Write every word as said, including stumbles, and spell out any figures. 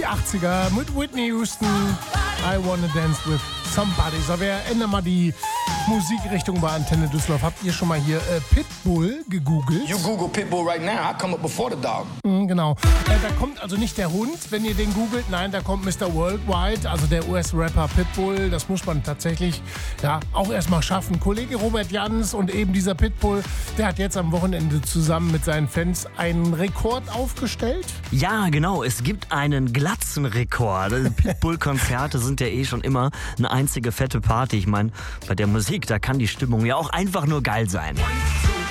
achtziger mit Whitney Houston. I Wanna Dance with Somebody. So, wir ändern mal die Musikrichtung bei Antenne Düsseldorf. Habt ihr schon mal hier äh, Pitbull gegoogelt? You Google Pitbull right now, I come up before the dog. Mhm, genau. Äh, da kommt also nicht der Hund, wenn ihr den googelt. Nein, da kommt Mister Worldwide, also der U S-Rapper Pitbull. Das muss man tatsächlich ja auch erstmal schaffen. Kollege Robert Jans und eben dieser Pitbull, der hat jetzt am Wochenende zusammen mit seinen Fans einen Rekord aufgestellt. Ja, genau. Es gibt einen Glatzenrekord. Pitbull-Konzerte sind ja eh schon immer eine einzige fette Party. Ich meine, bei der Musik, da kann die Stimmung ja auch einfach nur geil sein.